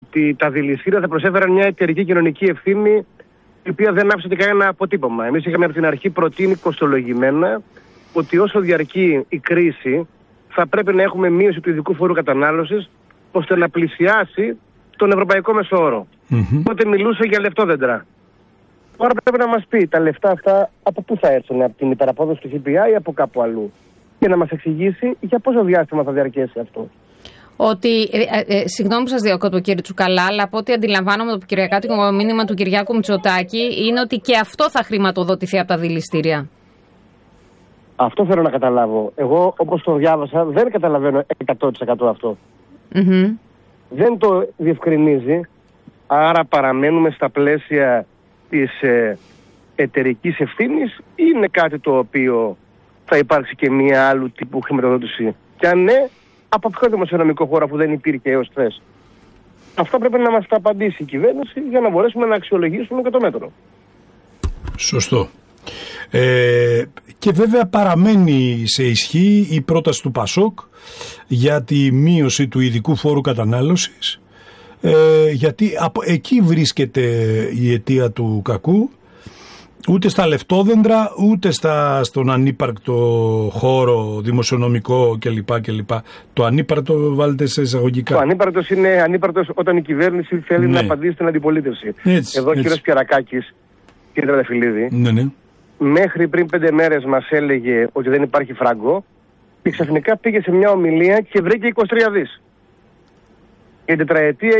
ότι τα δηληστήρια θα προσέφεραν μια εταιρική κοινωνική ευθύνη, η οποία δεν άφησε κανένα αποτύπωμα. Εμείς είχαμε από την αρχή προτείνει κοστολογημένα ότι όσο διαρκεί η κρίση, θα πρέπει να έχουμε μείωση του ειδικού φόρου κατανάλωσης, ώστε να πλησιάσει τον ευρωπαϊκό μεσόωρο. Οπότε μιλούσε για λεφτόδεντρα. Τώρα πρέπει να μας πει τα λεφτά αυτά από πού θα έρθουν, από την υπεραπόδοση του ΦΠΑ ή από κάπου αλλού. Και να μας εξηγήσει για πόσο διάστημα θα διαρκέσει αυτό. Ότι, συγγνώμη που σας διακόπτω κύριε Τσουκαλά, αλλά από ό,τι αντιλαμβάνομαι το κυριακάτικο μήνυμα του Κυριάκου Μητσοτάκη είναι ότι και αυτό θα χρηματοδοτηθεί από τα δηληστήρια. Αυτό θέλω να καταλάβω. Εγώ, όπως το διάβασα, δεν καταλαβαίνω 100% αυτό. Δεν το διευκρινίζει, άρα παραμένουμε στα πλαίσια της εταιρικής ευθύνης ή είναι κάτι το οποίο θα υπάρξει και μία άλλου τύπου χρηματοδότηση? Και αν ναι, από ποιο δημοσιονομικό χώρο που δεν υπήρχε έως χθες? Αυτά πρέπει να μας τα απαντήσει η κυβέρνηση για να μπορέσουμε να αξιολογήσουμε και το μέτρο. Σωστό. Και βέβαια παραμένει σε ισχύ η πρόταση του ΠΑΣΟΚ για τη μείωση του ειδικού φόρου κατανάλωσης, γιατί εκεί βρίσκεται η αιτία του κακού. Ούτε στα λεφτόδεντρα, ούτε στον ανύπαρκτο χώρο δημοσιονομικό κλπ. Το ανύπαρκτο βάλετε σε εισαγωγικά. Το ανύπαρκτος είναι ανύπαρκτος όταν η κυβέρνηση θέλει να απαντήσει στην αντιπολίτευση. Εδώ ο κύριος Πιερακάκης, κύριε Τρανταφυλλίδη, μέχρι πριν 5 μέρες μας έλεγε ότι δεν υπάρχει φράγκο και ξαφνικά πήγε σε μια ομιλία και βρήκε 23 δις. Για τετραετία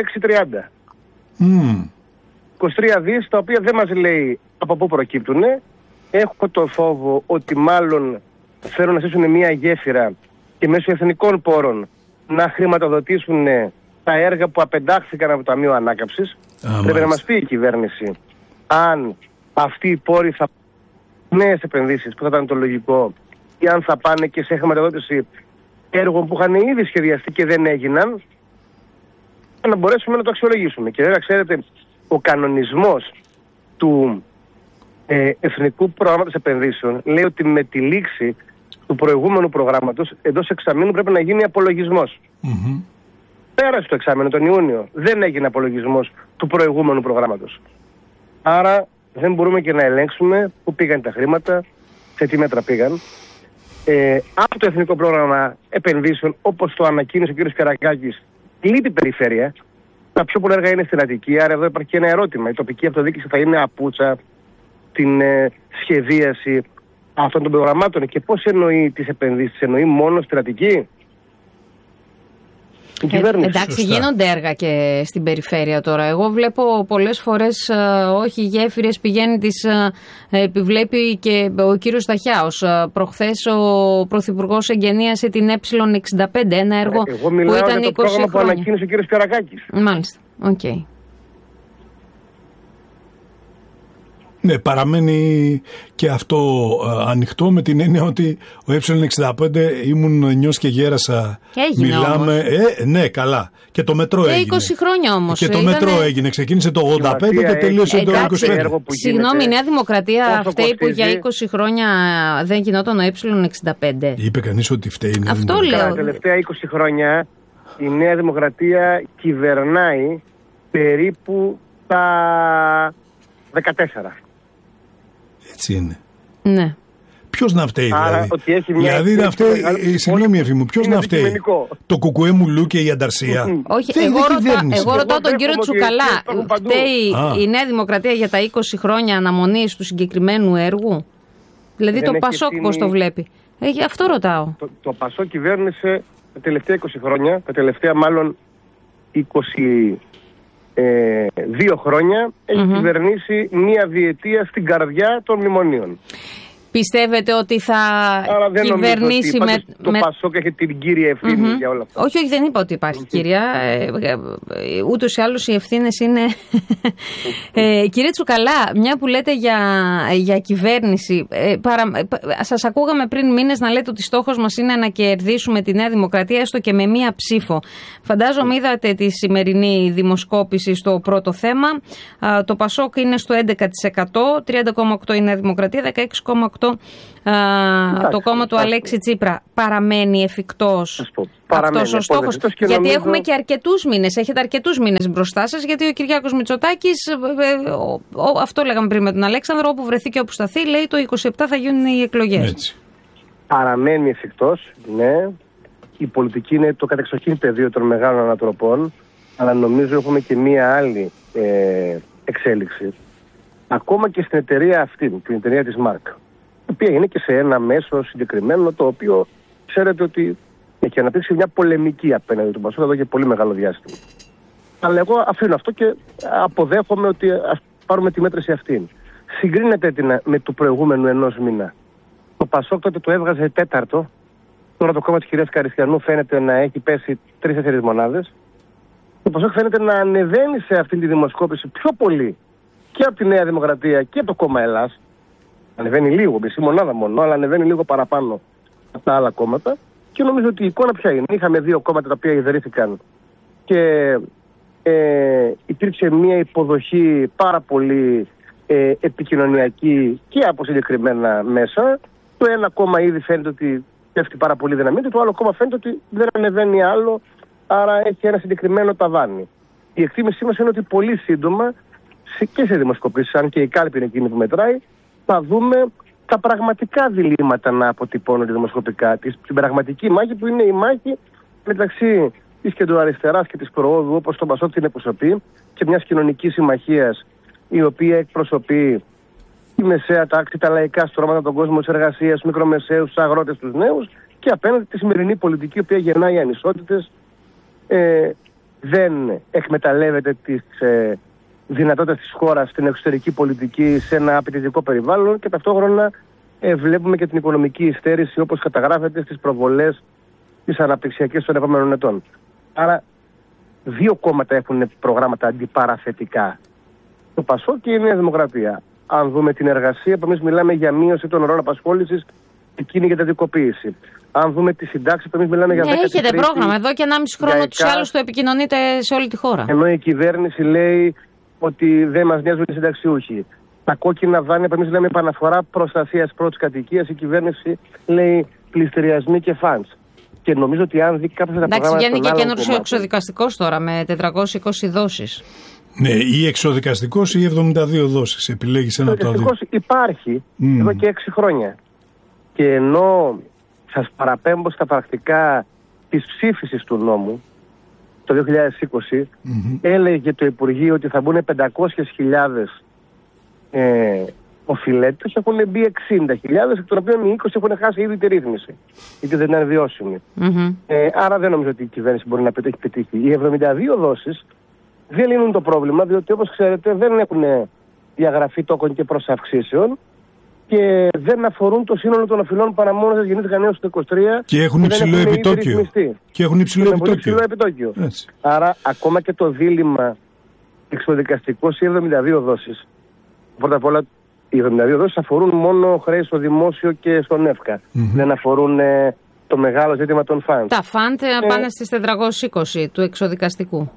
26-30. 23 δις, τα οποία δεν μας λέει από πού προκύπτουνε. Έχω το φόβο ότι μάλλον θέλουν να στήσουν μια γέφυρα και μέσω εθνικών πόρων να χρηματοδοτήσουν τα έργα που απεντάχθηκαν από το Ταμείο Ανάκαμψης. Πρέπει να μας πει η κυβέρνηση αν αυτοί οι πόροι θα πάνε νέες επενδύσεις, που θα ήταν το λογικό, ή αν θα πάνε και σε χρηματοδότηση έργων που είχαν ήδη σχεδιαστεί και δεν έγιναν, να μπορέσουμε να το αξιολογήσουμε. Και βέβαια, ξέρετε, ο κανονισμός του Εθνικού Προγράμματος Επενδύσεων λέει ότι με τη λήξη του προηγούμενου προγράμματος εντός εξαμήνου πρέπει να γίνει απολογισμός. Πέρασε το εξάμηνο τον Ιούνιο, δεν έγινε απολογισμός του προηγούμενου προγράμματος. Άρα δεν μπορούμε και να ελέγξουμε πού πήγαν τα χρήματα, σε τι μέτρα πήγαν. Από το Εθνικό Πρόγραμμα Επενδύσεων, όπως το ανακοίνωσε ο κ. Πιερακάκης, λείπει περιφέρεια. Τα πιο πολλά έργα είναι στην Αττική, άρα εδώ υπάρχει και ένα ερώτημα. Η τοπική αυτοδιοίκηση θα είναι απούτσα την σχεδίαση αυτών των προγραμμάτων και πώς εννοεί τις επενδύσεις? Εννοεί μόνο στην Αττική? Εντάξει, γίνονται έργα και στην περιφέρεια τώρα. Εγώ βλέπω πολλές φορές όχι γέφυρες, πηγαίνει επιβλέπει και ο κύριος Σταχιάος. Προχθές ο Πρωθυπουργός εγγενίασε την Ε65, ένα έργο που ήταν 20 χρόνια. Εγώ μιλάω για το πρόγραμμα που ανακοίνωσε ο κύριος Πιερακάκης. Μάλιστα, οκ. Ναι, παραμένει και αυτό ανοιχτό, με την έννοια ότι ο Ε65 ήμουν νιός και γέρασα. Έγινε μιλάμε, όμως. Ναι, καλά. Και το μετρό έγινε. 20 χρόνια όμως. Και το μετρό έγινε. Ξεκίνησε το 85 και τελείωσε το 25. Συγγνώμη, η Νέα Δημοκρατία φταίει που για 20 χρόνια δεν γινόταν ο Ε65. Είπε κανείς ότι φταίει. Αυτό λέω. Τα τελευταία 20 χρόνια η Νέα Δημοκρατία κυβερνάει περίπου τα 14. Έτσι είναι. Ναι. Ποιος να φταίει δηλαδή? Ότι έχει μια δηλαδή να φταίει, συγγνώμη Εφήμου, ποιος να φταίει? Το Κουκουέ Μουλού και η Ανταρσία? Όχι, εγώ ρωτάω τον κύριο Τσουκαλά. Φταίει η Νέα Δημοκρατία για τα 20 χρόνια αναμονής του συγκεκριμένου έργου? Δηλαδή το Πασόκ πώς το βλέπει? Αυτό ρωτάω. Το Πασόκ κυβέρνησε τα τελευταία 20 χρόνια, τα τελευταία μάλλον 2 χρόνια έχει κυβερνήσει μία διετία στην καρδιά των μνημονίων. Πιστεύετε ότι θα κυβερνήσει το Πασόκ έχει την κύρια ευθύνη για όλα αυτά? Όχι, δεν είπα ότι υπάρχει κύρια. Ούτως ή άλλως οι ευθύνες είναι. Κύριε Τσουκαλά, μια που λέτε για κυβέρνηση, σας ακούγαμε πριν μήνες να λέτε ότι στόχος μας είναι να κερδίσουμε τη Νέα Δημοκρατία έστω και με μία ψήφο. Φαντάζομαι είδατε τη σημερινή δημοσκόπηση στο πρώτο θέμα. Το Πασόκ είναι στο 11%, 30,8% η Νέα Δημοκρατία, 16,8% 2018, το κόμμα του Αλέξη Τσίπρα παραμένει εφικτός αυτός ο στόχος? Γιατί νομίζω... έχουμε και αρκετούς μήνες, έχετε αρκετούς μήνες μπροστά σας, γιατί ο Κυριάκος Μητσοτάκης, αυτό λέγαμε πριν με τον Αλέξανδρο, όπου βρεθεί και όπου σταθεί, λέει το 27 θα γίνουν οι εκλογές. Έτσι. Παραμένει εφικτός, ναι. Η πολιτική είναι το κατεξοχήν πεδίο των μεγάλων ανατροπών, αλλά νομίζω έχουμε και μία άλλη εξέλιξη. Ακόμα και στην εταιρεία αυτή, την εταιρεία της ΜΑΡΚ, η οποία είναι και σε ένα μέσο συγκεκριμένο, το οποίο ξέρετε ότι έχει αναπτύξει μια πολεμική απέναντι του Πασόκ εδώ και πολύ μεγάλο διάστημα. Αλλά εγώ αφήνω αυτό και αποδέχομαι ότι ας πάρουμε τη μέτρηση αυτή. Συγκρίνεται με του προηγούμενου ενός μήνα. Το Πασόκ τότε το έβγαζε τέταρτο. Τώρα το κόμμα της κυρίας Καριστιανού φαίνεται να έχει πέσει 3-4 μονάδες. Το Πασόκ φαίνεται να ανεβαίνει σε αυτή τη δημοσκόπηση πιο πολύ και από τη Νέα Δημοκρατία και από το κόμμα Ελλάς. Ανεβαίνει λίγο, μισή μονάδα μόνο, αλλά ανεβαίνει λίγο παραπάνω από τα άλλα κόμματα. Και νομίζω ότι η εικόνα ποια είναι. Είχαμε δύο κόμματα τα οποία ιδρύθηκαν και υπήρξε μια υποδοχή πάρα πολύ επικοινωνιακή και από συγκεκριμένα μέσα. Το ένα κόμμα ήδη φαίνεται ότι πέφτει πάρα πολύ δυναμίτη, το άλλο κόμμα φαίνεται ότι δεν ανεβαίνει άλλο, άρα έχει ένα συγκεκριμένο ταβάνι. Η εκτίμησή μας είναι ότι πολύ σύντομα και σε δημοσκοπήσεις, αν και η κάλπη είναι εκείνη που μετράει, θα δούμε τα πραγματικά διλήμματα να αποτυπώνονται δημοσκοπικά. Την πραγματική μάχη που είναι η μάχη μεταξύ της κεντροαριστεράς και της προόδου, όπως το Πασόκ την εκπροσωπεί, και μιας κοινωνικής συμμαχίας η οποία εκπροσωπεί τη μεσαία τάξη, τα λαϊκά στρώματα, τον κόσμο της εργασίας, τους μικρομεσαίους, τους αγρότες, τους νέους, και απέναντι τη σημερινή πολιτική, η οποία γεννάει ανισότητες, δεν εκμεταλλεύεται τις δυνατότητες της χώρας στην εξωτερική πολιτική σε ένα απαιτητικό περιβάλλον, και ταυτόχρονα βλέπουμε και την οικονομική υστέρηση όπως καταγράφεται στις προβολές της αναπτυξιακής των επόμενων ετών. Άρα δύο κόμματα έχουν προγράμματα αντιπαραθετικά. Το Πασόκ και η Νέα Δημοκρατία. Αν δούμε την εργασία, που εμείς μιλάμε για μείωση των ωρών απασχόλησης, εκείνη για τετικοποίηση. Αν δούμε τη συντάξη, που εμείς μιλάμε για 10. Έχετε πρόγραμμα εδώ και 1,5 χρόνο τους άλλους το επικοινωνείτε σε όλη τη χώρα. Ενώ η κυβέρνηση λέει ότι δεν μας νοιάζουν οι συνταξιούχοι. Τα κόκκινα δάνεια, που εμείς λέμε επαναφορά προστασίας πρώτης κατοικίας, η κυβέρνηση λέει πληστηριασμοί και φαντς. Και νομίζω ότι αν δει κάποια τα προγράμματα. Εντάξει, βγαίνει και καινούργιος εξοδικαστικός τώρα με 420 δόσεις. Ναι, ή εξοδικαστικός ή 72 δόσεις. Επιλέγεις ένα από τα δύο. Υπάρχει εδώ και 6 χρόνια. Και ενώ σας παραπέμπω στα πρακτικά της ψήφισης του νόμου το 2020, έλεγε το Υπουργείο ότι θα μπουν 500.000 οφειλέτες, έχουν μπει 60.000, εκ των οποίων οι 20 έχουν χάσει ήδη τη ρύθμιση, γιατί δεν είναι βιώσιμη. Άρα δεν νομίζω ότι η κυβέρνηση μπορεί να πετύχει. Οι 72 δόσεις δεν λύνουν το πρόβλημα, διότι όπως ξέρετε δεν έχουν διαγραφεί τόκων και προσαυξήσεων και δεν αφορούν το σύνολο των οφειλών παρά μόνο σας γεννήθηκαν έως το 23 και έχουν υψηλό επιτόκιο. Και έχουν υψηλό επιτόκιο. Άρα ακόμα και το δίλημμα εξοδικαστικός ή 72 δόσεις. Πρώτα απ' όλα οι 72 δόσεις αφορούν μόνο χρέη στο δημόσιο και στον ΕΦΚΑ. Δεν αφορούν το μεγάλο ζήτημα των φαντ. Τα φαντ πάνε στις 420 του εξοδικαστικού.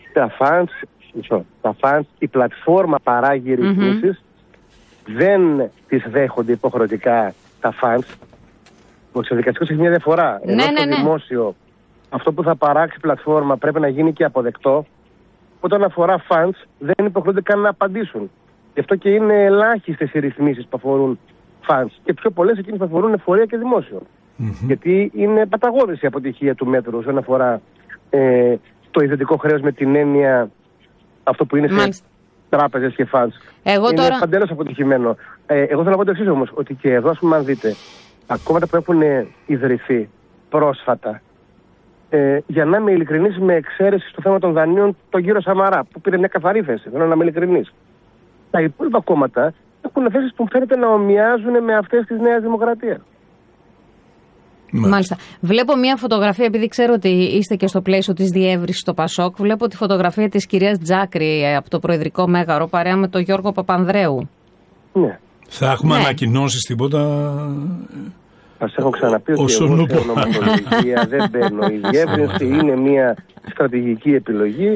Τα φαντ, η πλατφόρμα παράγει ρυθμίσεις, δεν τις δέχονται υποχρεωτικά τα φαντ. Ο εξοδικαστικός έχει μια διαφορά. Ενώ στο δημόσιο αυτό που θα παράξει η πλατφόρμα πρέπει να γίνει και αποδεκτό. Όταν αφορά funds δεν υποχρεούνται καν να απαντήσουν. Γι' αυτό και είναι ελάχιστες οι ρυθμίσεις που αφορούν funds και πιο πολλές εκείνες που αφορούν εφορία και δημόσιο. Γιατί είναι παταγώδης η αποτυχία του μέτρου όσον αφορά το ιδιωτικό χρέος με την έννοια αυτό που είναι σε τράπεζες και funds. Είναι παντέλος αποτυχημένο. Εγώ θέλω να πω το εξής όμως, ότι και εδώ, ας πούμε, αν δείτε, τα κόμματα που έχουν ιδρυθεί πρόσφατα, για να είμαι ειλικρινής, με εξαίρεση στο θέμα των δανείων, τον κύριο Σαμαρά, που πήρε μια καθαρή θέση. Θέλω να είμαι ειλικρινής. Τα υπόλοιπα κόμματα έχουν θέσεις που φαίνεται να ομοιάζουν με αυτές της Νέας Δημοκρατίας. Μάλιστα. Βλέπω μια φωτογραφία, επειδή ξέρω ότι είστε και στο πλαίσιο της διεύρυνσης στο Πασόκ, βλέπω τη φωτογραφία της κυρίας Τζάκρη από το Προεδρικό Μέγαρο παρέα με τον Γιώργο Παπανδρέου. Ναι. Θα έχουμε ανακοινώσεις τίποτα? Σας έχω ξαναπεί ότι εγώ σε ονοματολογία δεν μπαίνω. Η διεύρυνση είναι μια στρατηγική επιλογή.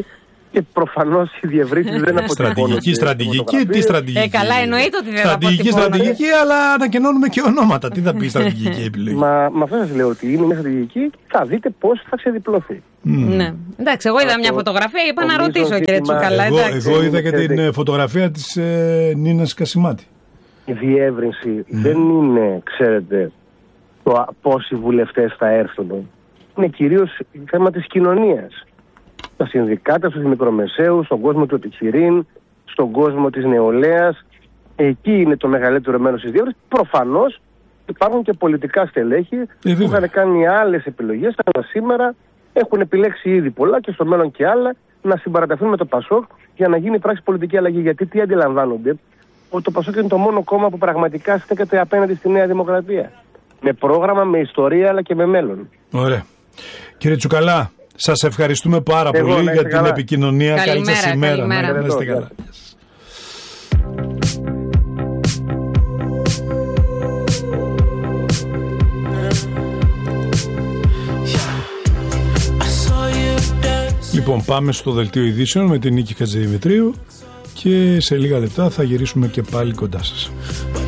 Και προφανώς οι διευρύνσεις δεν αποτυπώνουν. Στρατηγική, τι στρατηγική. Καλά, εννοείται ότι δεν αποτυπώνουν. Στρατηγική, αλλά ανακοινώνουμε και ονόματα. Τι θα πει η στρατηγική επιλογή. Μα αυτό σας λέω, ότι είναι μια στρατηγική και θα δείτε πώς θα ξεδιπλωθεί. Ναι. Εντάξει, εγώ είδα μια φωτογραφία, είπα να ρωτήσω, κύριε Τσουκαλά. Εγώ είδα και την φωτογραφία της Νίνας Κασιμάτη. Η διεύρυνση δεν είναι, ξέρετε, το πόσοι βουλευτές θα έρθουν. Είναι κυρίως θέμα της κοινωνίας. Στα συνδικάτα, στους μικρομεσαίους, στον κόσμο του επιχειρήν, στον κόσμο της νεολαίας. Εκεί είναι το μεγαλύτερο μέρος της διεύρυνσης. Προφανώς υπάρχουν και πολιτικά στελέχη που είχαν κάνει άλλες επιλογές, αλλά σήμερα έχουν επιλέξει ήδη πολλά και στο μέλλον και άλλα να συμπαραταθούν με το ΠΑΣΟΚ για να γίνει πράξη πολιτική αλλαγή. Γιατί τι αντιλαμβάνονται? Ότι το ΠΑΣΟΚ είναι το μόνο κόμμα που πραγματικά στέκεται απέναντι στη Νέα Δημοκρατία. Με πρόγραμμα, με ιστορία αλλά και με μέλλον. Ωραία. Κύριε Τσουκαλά, σας ευχαριστούμε πάρα πολύ για την επικοινωνία. Καλή σας ημέρα. Να είστε καλά. Λοιπόν, πάμε στο δελτίο ειδήσεων με την Νίκη Χατζηδημητρίου και σε λίγα λεπτά θα γυρίσουμε και πάλι κοντά σας.